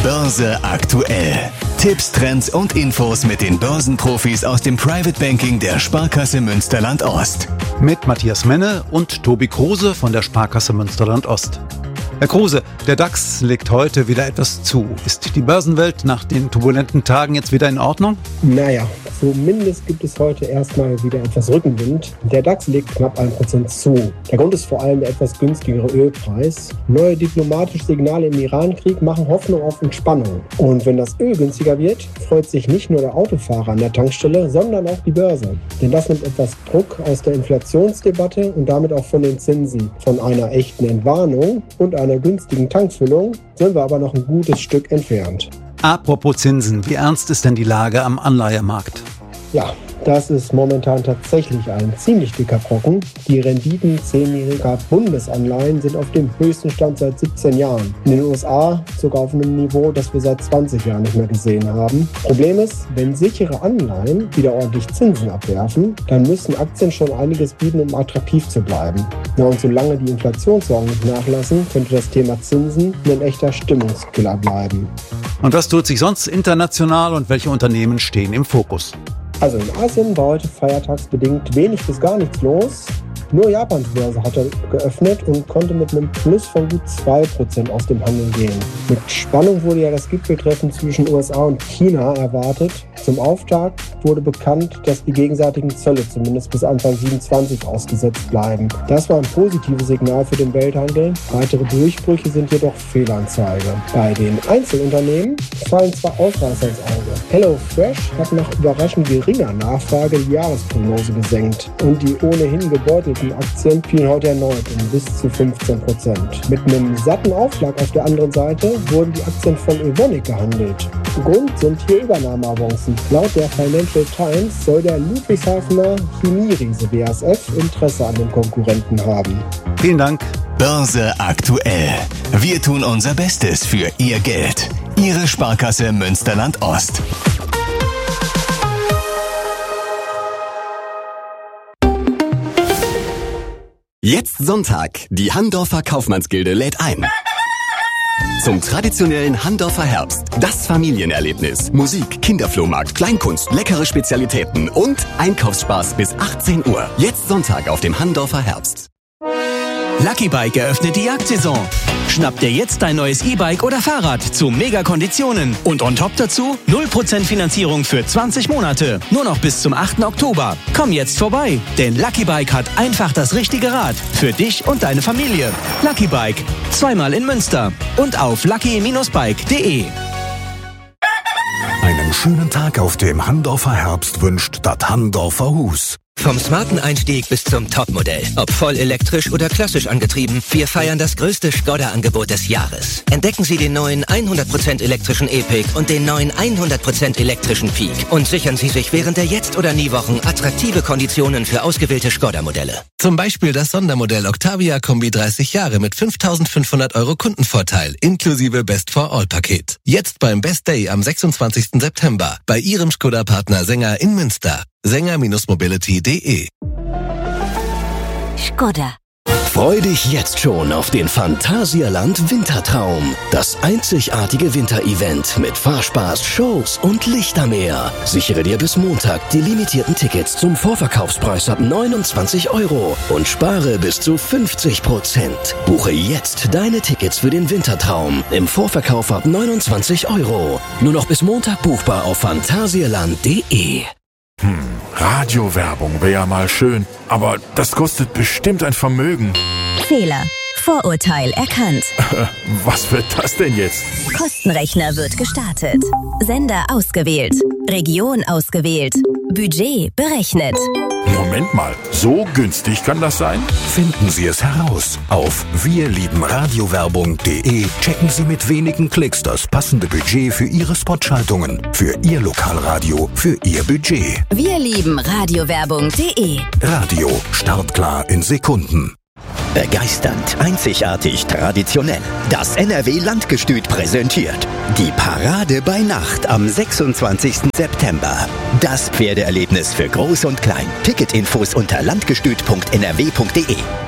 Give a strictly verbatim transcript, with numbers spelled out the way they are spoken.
Börse aktuell. Tipps, Trends und Infos mit den Börsenprofis aus dem Private Banking der Sparkasse Münsterland-Ost. Mit Matthias Menne und Tobi Kruse von der Sparkasse Münsterland-Ost. Herr Kruse, der DAX legt heute wieder etwas zu. Ist die Börsenwelt nach den turbulenten Tagen jetzt wieder in Ordnung? Naja, zumindest gibt es heute erstmal wieder etwas Rückenwind. Der DAX legt knapp ein Prozent zu. Der Grund ist vor allem der etwas günstigere Ölpreis. Neue diplomatische Signale im Iran-Krieg machen Hoffnung auf Entspannung. Und wenn das Öl günstiger wird, freut sich nicht nur der Autofahrer an der Tankstelle, sondern auch die Börse. Denn das nimmt etwas Druck aus der Inflationsdebatte und damit auch von den Zinsen. Von einer echten Entwarnung und einer günstigen Tankfüllung sind wir aber noch ein gutes Stück entfernt. Apropos Zinsen, wie ernst ist denn die Lage am Anleihemarkt? Ja, das ist momentan tatsächlich ein ziemlich dicker Brocken. Die Renditen zehnjähriger Bundesanleihen sind auf dem höchsten Stand seit siebzehn Jahren. In den U S A sogar auf einem Niveau, das wir seit zwanzig Jahren nicht mehr gesehen haben. Problem ist, wenn sichere Anleihen wieder ordentlich Zinsen abwerfen, dann müssen Aktien schon einiges bieten, um attraktiv zu bleiben. Ja, und solange die Inflationssorgen nicht nachlassen, könnte das Thema Zinsen ein echter Stimmungskiller bleiben. Und was tut sich sonst international und welche Unternehmen stehen im Fokus? Also in Asien war heute feiertagsbedingt wenig bis gar nichts los. Nur Japans Börse hatte geöffnet und konnte mit einem Plus von gut zwei Prozent aus dem Handel gehen. Mit Spannung wurde ja das Gipfeltreffen zwischen U S A und China erwartet. Zum Auftakt wurde bekannt, dass die gegenseitigen Zölle zumindest bis Anfang siebenundzwanzig ausgesetzt bleiben. Das war ein positives Signal für den Welthandel. Weitere Durchbrüche sind jedoch Fehlanzeige. Bei den Einzelunternehmen fallen zwar Ausreißer ins Auge. HelloFresh hat nach überraschend geringer Nachfrage die Jahresprognose gesenkt. Und die ohnehin gebeutelten Aktien fielen heute erneut um bis zu fünfzehn Prozent. Mit einem satten Aufschlag auf der anderen Seite wurden die Aktien von Evonik gehandelt. Grund sind hier Übernahmeavancen. Laut der Financial Times soll der Ludwigshafener Chemieriese B A S F Interesse an den Konkurrenten haben. Vielen Dank. Börse aktuell. Wir tun unser Bestes für Ihr Geld. Ihre Sparkasse Münsterland-Ost. Jetzt Sonntag. Die Handorfer Kaufmannsgilde lädt ein. Zum traditionellen Handorfer Herbst. Das Familienerlebnis. Musik, Kinderflohmarkt, Kleinkunst, leckere Spezialitäten und Einkaufsspaß bis achtzehn Uhr. Jetzt Sonntag auf dem Handorfer Herbst. Lucky Bike eröffnet die Jagdsaison. Schnapp dir jetzt dein neues E-Bike oder Fahrrad zu Mega-Konditionen. Und on top dazu null Prozent Finanzierung für zwanzig Monate. Nur noch bis zum achten Oktober. Komm jetzt vorbei, denn Lucky Bike hat einfach das richtige Rad für dich und deine Familie. Lucky Bike, zweimal in Münster und auf lucky Bindestrich bike punkt de. Einen schönen Tag auf dem Handorfer Herbst wünscht das Handorfer Hus. Vom smarten Einstieg bis zum Topmodell. Ob voll elektrisch oder klassisch angetrieben, wir feiern das größte Skoda-Angebot des Jahres. Entdecken Sie den neuen hundert Prozent elektrischen E-Pick und den neuen hundert Prozent elektrischen Peak. Und sichern Sie sich während der Jetzt- oder Nie-Wochen attraktive Konditionen für ausgewählte Skoda-Modelle. Zum Beispiel das Sondermodell Octavia Kombi dreißig Jahre mit fünftausendfünfhundert Euro Kundenvorteil inklusive Best-for-All-Paket. Jetzt beim Best Day am sechsundzwanzigsten September bei Ihrem Skoda-Partner Sänger in Münster. Sänger Mobility punkt de. Skoda. Freu dich jetzt schon auf den Phantasialand Wintertraum. Das einzigartige Winterevent mit Fahrspaß, Shows und Lichtermeer. Sichere dir bis Montag die limitierten Tickets zum Vorverkaufspreis ab neunundzwanzig Euro und spare bis zu fünfzig Prozent. Buche jetzt deine Tickets für den Wintertraum im Vorverkauf ab neunundzwanzig Euro. Nur noch bis Montag buchbar auf phantasialand punkt de. Hm, Radiowerbung wäre ja mal schön, aber das kostet bestimmt ein Vermögen. Fehler. Vorurteil erkannt. Was wird das denn jetzt? Kostenrechner wird gestartet. Sender ausgewählt. Region ausgewählt. Budget berechnet. Moment mal, so günstig kann das sein? Finden Sie es heraus. Auf wir lieben radiowerbung punkt de checken Sie mit wenigen Klicks das passende Budget für Ihre Spotschaltungen, für Ihr Lokalradio, für Ihr Budget. Wir lieben radiowerbung punkt de. Radio, startklar in Sekunden. Begeisternd, einzigartig, traditionell. Das N R W Landgestüt präsentiert die Parade bei Nacht am sechsundzwanzigsten September. Das Pferdeerlebnis für Groß und Klein. Ticketinfos unter landgestüt punkt n r w punkt de.